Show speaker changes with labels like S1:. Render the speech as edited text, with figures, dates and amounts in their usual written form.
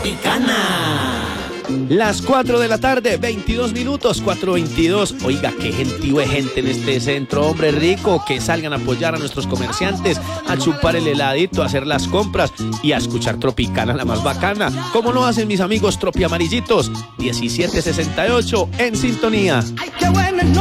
S1: Tropicana.
S2: Las 4 de la tarde, 22 minutos, 4:22. Oiga, qué gentío de gente en este centro, hombre rico. Que salgan a apoyar a nuestros comerciantes, a chupar el heladito, a hacer las compras y a escuchar Tropicana, la más bacana. Como lo hacen mis amigos Tropi Amarillitos, 1768 en sintonía.
S3: Ay, qué bueno.